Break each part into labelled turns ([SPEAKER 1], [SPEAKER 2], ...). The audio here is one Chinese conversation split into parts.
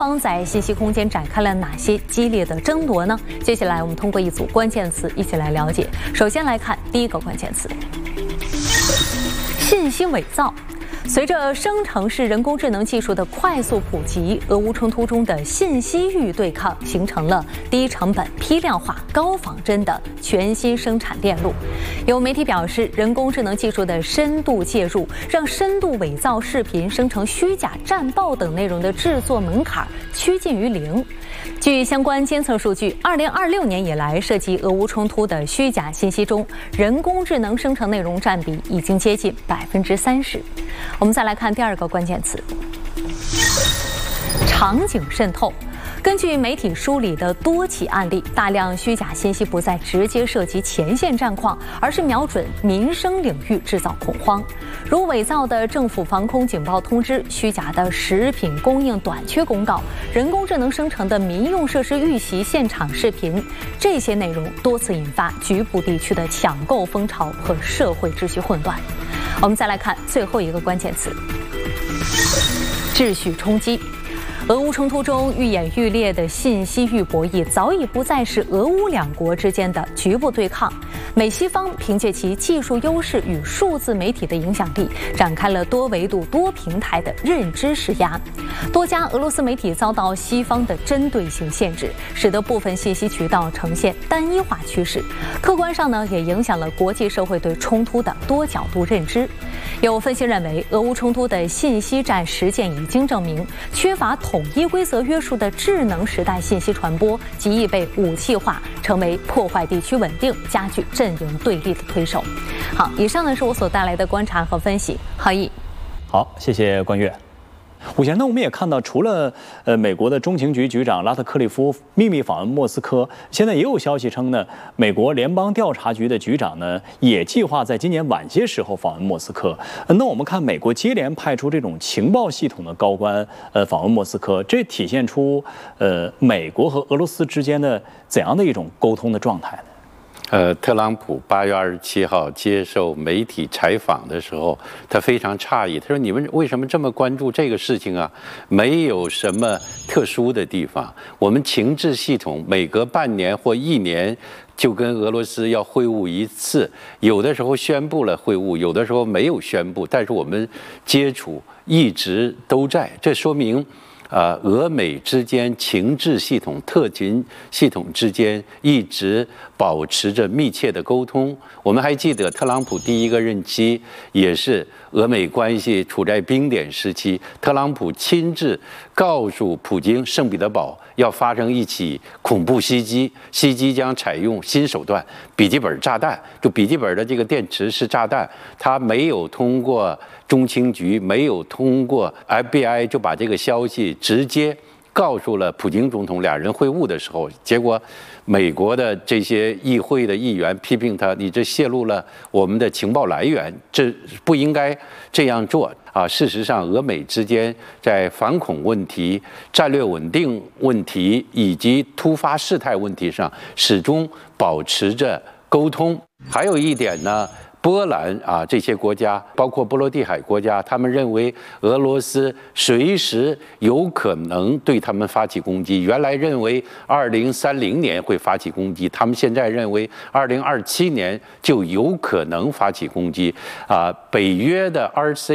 [SPEAKER 1] 方在信息空间展开了哪些激烈的争夺呢？接下来我们通过一组关键词一起来了解。首先来看第一个关键词：信息伪造。随着生成式人工智能技术的快速普及，俄乌冲突中的信息域对抗形成了低成本、批量化、高仿真的全新生产链路。有媒体表示，人工智能技术的深度介入，让深度伪造视频、生成虚假战报等内容的制作门槛趋近于零。据相关监测数据，2026年以来，涉及俄乌冲突的虚假信息中，人工智能生成内容占比已经接近30%。我们再来看第二个关键词：场景渗透。根据媒体梳理的多起案例，大量虚假信息不再直接涉及前线战况，而是瞄准民生领域制造恐慌，如伪造的政府防空警报通知、虚假的食品供应短缺公告、人工智能生成的民用设施遇袭现场视频。这些内容多次引发局部地区的抢购风潮和社会秩序混乱。我们再来看最后一个关键词：秩序冲击。俄乌冲突中愈演愈烈的信息域博弈，早已不再是俄乌两国之间的局部对抗。美西方凭借其技术优势与数字媒体的影响力，展开了多维度、多平台的认知施压。多家俄罗斯媒体遭到西方的针对性限制，使得部分信息渠道呈现单一化趋势。客观上呢，也影响了国际社会对冲突的多角度认知。有分析认为，俄乌冲突的信息战实践已经证明，缺乏统一规则约束的智能时代信息传播极易被武器化，成为破坏地区稳定、加剧阵营对立的推手。好，以上呢是我所带来的观察和分析。郝毅，
[SPEAKER 2] 好，谢谢关悦。武贤，那我们也看到，除了美国的中情局局长拉特克利夫秘密访问莫斯科，现在也有消息称呢，美国联邦调查局的局长呢也计划在今年晚些时候访问莫斯科。那我们看美国接连派出这种情报系统的高官访问莫斯科，这体现出美国和俄罗斯之间的怎样的一种沟通的状态呢？
[SPEAKER 3] 特朗普8月27号接受媒体采访的时候，他非常诧异，他说：“你们为什么这么关注这个事情啊？没有什么特殊的地方。我们情治系统每隔半年或1年就跟俄罗斯要会晤一次，有的时候宣布了会晤，有的时候没有宣布，但是我们接触一直都在。这说明。”俄美之间情治系统、特勤系统之间一直保持着密切的沟通。我们还记得特朗普第一个任期也是俄美关系处在冰点时期，特朗普亲自告诉普京，圣彼得堡要发生一起恐怖袭击，袭击将采用新手段，笔记本炸弹，就笔记本的这个电池是炸弹，他没有通过中情局，没有通过 FBI 就把这个消息直接告诉了普京总统。俩人会晤的时候，结果美国的这些议会的议员批评他，你这泄露了我们的情报来源，这不应该这样做啊！事实上，俄美之间在反恐问题、战略稳定问题以及突发事态问题上始终保持着沟通。还有一点呢，波兰啊，这些国家，包括波罗的海国家，他们认为俄罗斯随时有可能对他们发起攻击。原来认为2030年会发起攻击，他们现在认为2027年就有可能发起攻击。北约的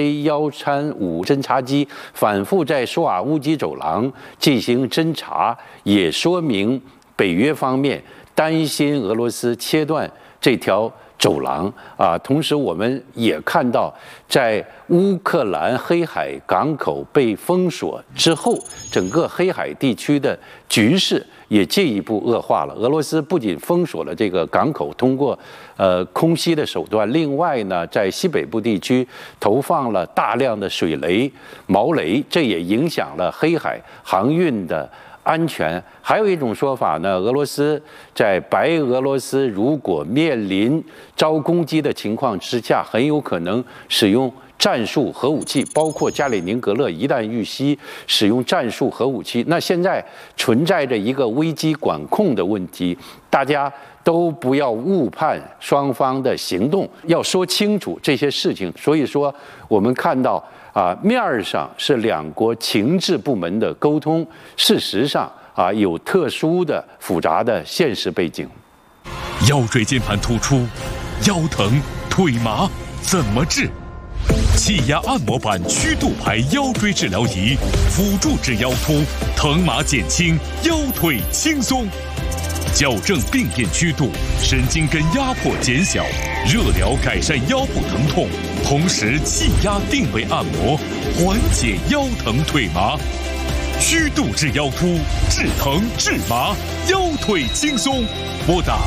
[SPEAKER 3] RC-135侦察机反复在索瓦乌基走廊进行侦察，也说明北约方面担心俄罗斯切断这条走廊啊。同时我们也看到，在乌克兰黑海港口被封锁之后，整个黑海地区的局势也进一步恶化了。俄罗斯不仅封锁了这个港口，通过空袭的手段，另外呢，在西北部地区投放了大量的水雷、毛雷，这也影响了黑海航运的安全。还有一种说法呢，俄罗斯在白俄罗斯如果面临遭攻击的情况之下，很有可能使用战术核武器，包括加里宁格勒一旦遇袭使用战术核武器，那现在存在着一个危机管控的问题，大家都不要误判双方的行动，要说清楚这些事情。所以说，我们看到面上是两国情治部门的沟通，事实上有特殊的复杂的现实背景。
[SPEAKER 4] 腰椎间盘突出、腰疼、腿麻怎么治？气压按摩板曲度排腰椎治疗仪，辅助治腰突，疼麻减轻，腰腿轻松。矫正病变曲度，神经根压迫减小，热疗改善腰部疼痛，同时气压定位按摩，缓解腰疼腿麻。曲度治腰突，治疼治麻，腰腿轻松。拨打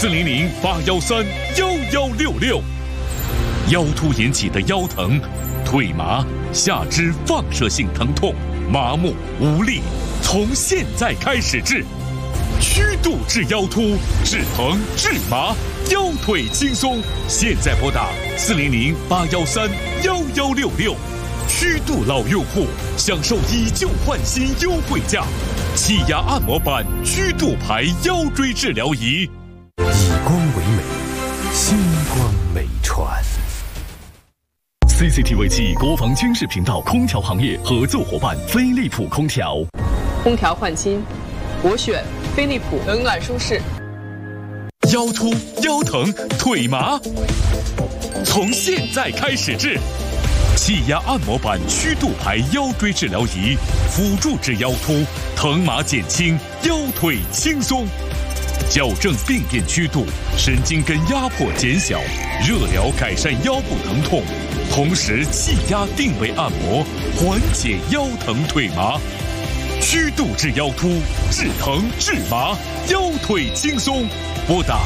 [SPEAKER 4] 400-813-1166。腰突引起的腰疼、腿麻、下肢放射性疼痛、麻木无力，从现在开始治。曲度治腰突，治疼治麻，腰腿轻松。现在拨打400-813-1166。曲度老用户享受以旧换新优惠价，气压按摩板曲度排腰椎治疗仪。
[SPEAKER 5] 以光为美，星光美传。CCTV 7国防军事频道空调行业合作伙伴飞利浦空调。
[SPEAKER 6] 空调换新，我选飞利浦，冷暖舒适。
[SPEAKER 4] 腰突、腰疼、腿麻，从现在开始治。气压按摩板曲度排腰椎治疗仪，辅助治腰突，疼麻减轻，腰腿轻松。矫正病变曲度，神经根压迫减小，热疗改善腰部疼痛，同时气压定位按摩，缓解腰疼腿麻。曲度治腰突，治疼治麻，腰腿轻松。拨打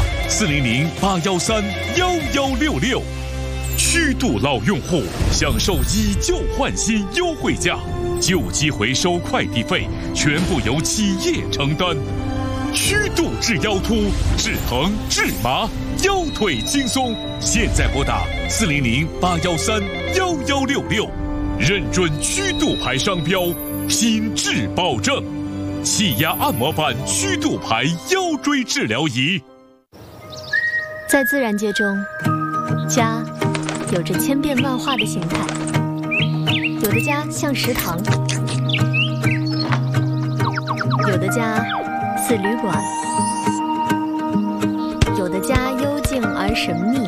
[SPEAKER 4] 400-813-1166。曲度老用户享受以旧换新优惠价，旧机回收快递费全部由企业承担。曲度治腰突，治疼治麻，腰腿轻松。现在拨打400-813-1166，认准曲度牌商标，品质保证。气压按摩板曲度牌腰椎治疗仪。
[SPEAKER 7] 在自然界中，家有着千变万化的形态，有的家像食堂，有的家似旅馆，有的家幽静而神秘，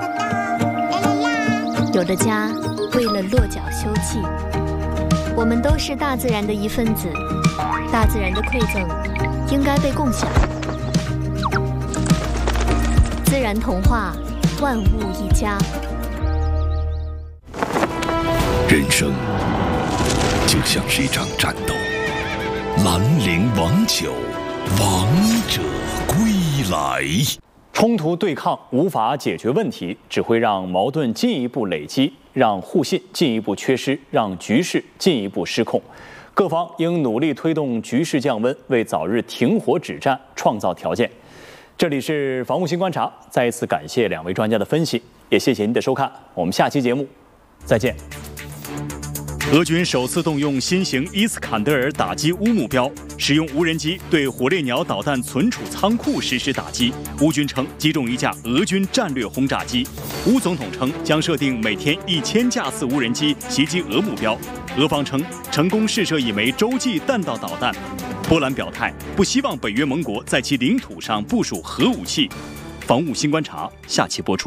[SPEAKER 7] 有的家为了落脚休憩。我们都是大自然的一份子，大自然的馈赠应该被共享。自然童话，万物一家。
[SPEAKER 5] 人生就像是一场战斗，兰陵王酒，王者归来。
[SPEAKER 2] 冲突对抗无法解决问题，只会让矛盾进一步累积，让互信进一步缺失，让局势进一步失控。各方应努力推动局势降温，为早日停火止战创造条件。这里是防务新观察，再一次感谢两位专家的分析，也谢谢您的收看，我们下期节目再见。俄军首次动用新型伊斯坎德尔打击乌目标，使用无人机对火烈鸟导弹存储仓库实施打击。乌军称击中一架俄军战略轰炸机。乌总统称将设定每天1000架次无人机袭击俄目标。俄方称成功试射一枚洲际弹道导弹。波兰表态不希望北约盟国在其领土上部署核武器。防务新观察下期播出。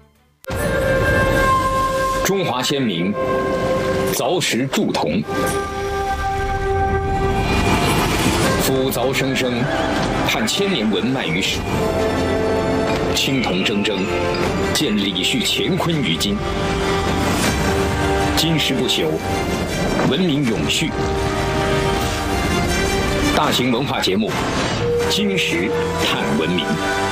[SPEAKER 8] 中华先民凿石铸铜，夫凿生生，盼千年文脉于史。青铜铮铮，见李旭乾坤于今。金石不朽，文明永续。大型文化节目《金石探文明》。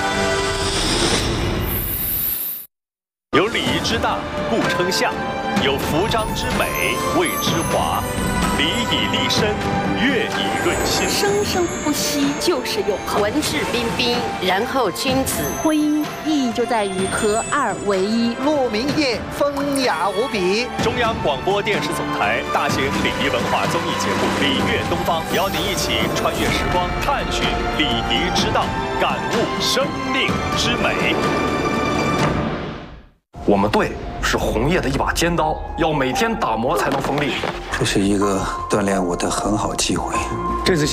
[SPEAKER 9] 有礼仪之大，故称相；有服章之美，谓之华。礼以立身，乐以润心。 信。
[SPEAKER 10] 生生不息就是永恒。
[SPEAKER 11] 文质彬彬，然后君子。
[SPEAKER 10] 婚姻意义就在于合二为一。
[SPEAKER 12] 陆明艳风雅无比。
[SPEAKER 9] 中央广播电视总台大型礼仪文化综艺节目《礼乐东方》，邀您一起穿越时光，探寻礼仪之道，感悟生命之美。
[SPEAKER 13] 我们队是红叶的一把尖刀，要每天打磨才能锋利。
[SPEAKER 14] 这是一个锻炼我的很好机会。
[SPEAKER 13] 这次